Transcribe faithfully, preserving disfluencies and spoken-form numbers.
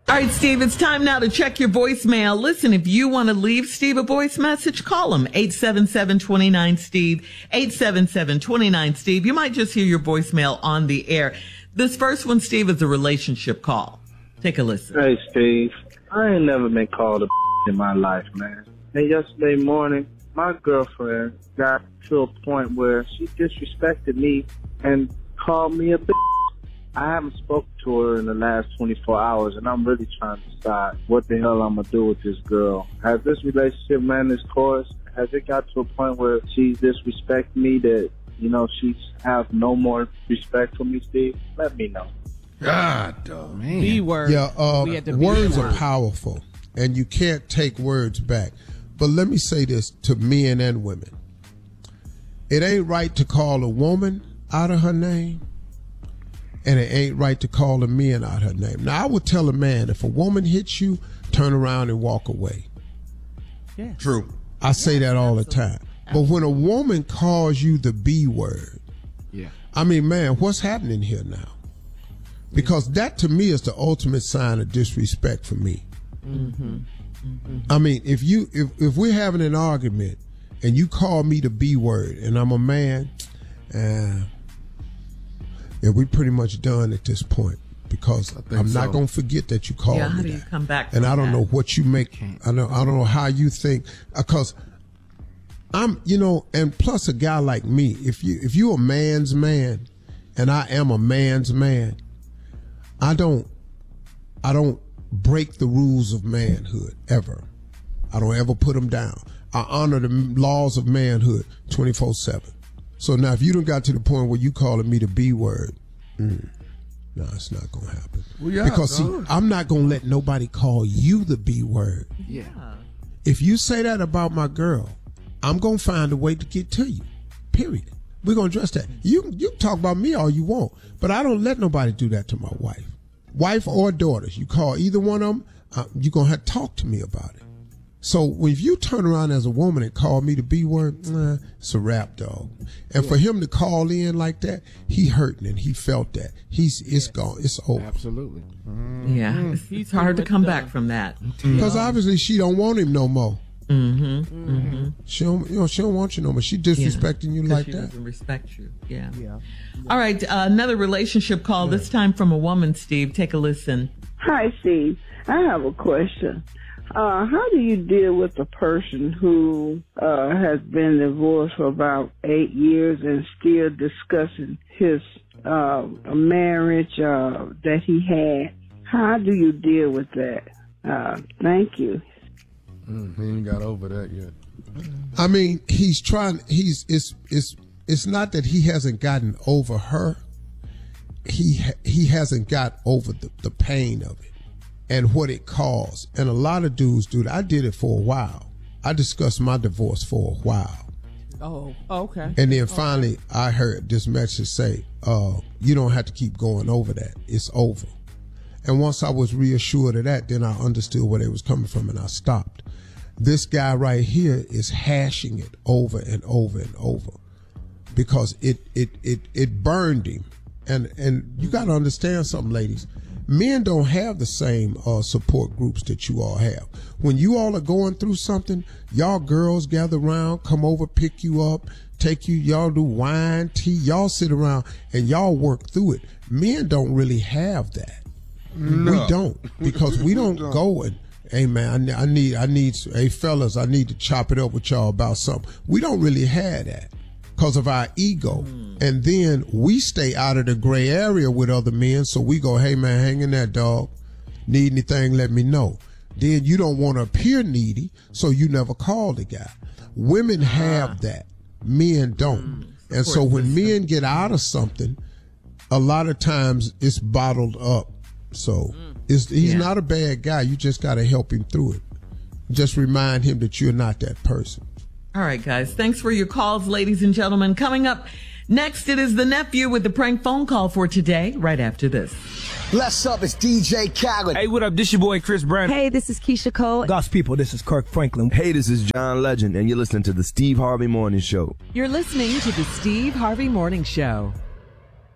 All right, Steve, it's time now to check your voicemail. Listen, if you want to leave Steve a voice message, call him, eight seven seven, two nine, Steve, eight seven seven, two nine, Steve. You might just hear your voicemail on the air. This first one, Steve, is a relationship call. Take a listen. Hey, Steve. I ain't never been called a in my life, man. And yesterday morning, my girlfriend got to a point where she disrespected me and called me a bitch. I haven't spoken to her in the last twenty-four hours, and I'm really trying to decide what the hell I'm going to do with this girl. Has this relationship ran its course? Has it got to a point where she's disrespecting me that, you know, she has no more respect for me, Steve? Let me know. God, oh, man. B word. Yeah, uh, words word. are powerful, and you can't take words back. But let me say this to men and women. It ain't right to call a woman out of her name, and it ain't right to call a man out her name. Now, I would tell a man, if a woman hits you, turn around and walk away. Yeah. True. I say yeah, that all absolutely. the time. Absolutely. But when a woman calls you the B word, yeah. I mean, man, what's happening here now? Because that to me is the ultimate sign of disrespect for me. Mm-hmm. Mm-hmm. I mean, if you if, if we're having an argument and you call me the B word and I'm a man, uh, yeah, we pretty much done at this point, because I'm not so. gonna forget that you called Yeah, me how do that. you come back And from I don't that? know what you make. I know I don't know how you think, because I'm, you know, and plus a guy like me, if you if you're a man's man, and I am a man's man, I don't I don't break the rules of manhood ever. I don't ever put them down. I honor the laws of manhood twenty-four seven. So now if you done got to the point where you calling me the B word, mm, no, it's not going to happen. Well, yeah, because see, no. I'm not going to let nobody call you the B word. Yeah. If you say that about my girl, I'm going to find a way to get to you, period. We're going to address that. You, you can talk about me all you want, but I don't let nobody do that to my wife. Wife or daughters, you call either one of them, uh, you're going to have to talk to me about it. So if you turn around as a woman and call me the B word, nah, it's a rap, dog. And yeah. for him to call in like that, he hurting and he felt that. He's It's yeah. gone. It's over. Absolutely. Mm-hmm. Yeah. It's, it's hard to come back from that. Because yeah. obviously she don't want him no more. Mm-hmm. Mm-hmm. She don't, you know, she don't want you no more. She disrespecting yeah. you like she that. She doesn't respect you. Yeah. Yeah. All right. Uh, another relationship call. Yeah. This time from a woman. Steve, take a listen. Hi, Steve. I have a question. Uh, how do you deal with a person who uh, has been divorced for about eight years and still discussing his uh, marriage uh, that he had? How do you deal with that? Uh, thank you. Mm, he ain't got over that yet. I mean, he's trying. He's it's it's it's not that he hasn't gotten over her. He he hasn't got over the, the pain of it and what it caused. And a lot of dudes do that. I did it for a while. I discussed my divorce for a while. Oh, okay. And then finally, okay. I heard this message say, uh, "You don't have to keep going over that. It's over." And once I was reassured of that, then I understood where they was coming from, and I stopped. This guy right here is hashing it over and over and over because it it it it burned him. And and you got to understand something, ladies. Men don't have the same uh, support groups that you all have. When you all are going through something, y'all girls gather around, come over, pick you up, take you, y'all do wine, tea, y'all sit around and y'all work through it. Men don't really have that. No. We don't, because we don't go and, hey man, I need, I need, hey fellas, I need to chop it up with y'all about something. We don't really have that because of our ego. Mm. And then we stay out of the gray area with other men. So we go, hey man, hang in there, dog. Need anything, let me know. Then you don't want to appear needy, so you never call the guy. Women have ah. that. Men don't. Mm. And so when men get out of something, a lot of times it's bottled up. So it's, he's yeah. not a bad guy. You just got to help him through it. Just remind him that you're not that person. All right, guys. Thanks for your calls, ladies and gentlemen. Coming up next, it is the nephew with the prank phone call for today, right after this. Bless up, it's D J Khaled. Hey, what up? This your boy Chris Brown. Hey, this is Keisha Cole. God's people, this is Kirk Franklin. Hey, this is John Legend, and you're listening to the Steve Harvey Morning Show. You're listening to the Steve Harvey Morning Show.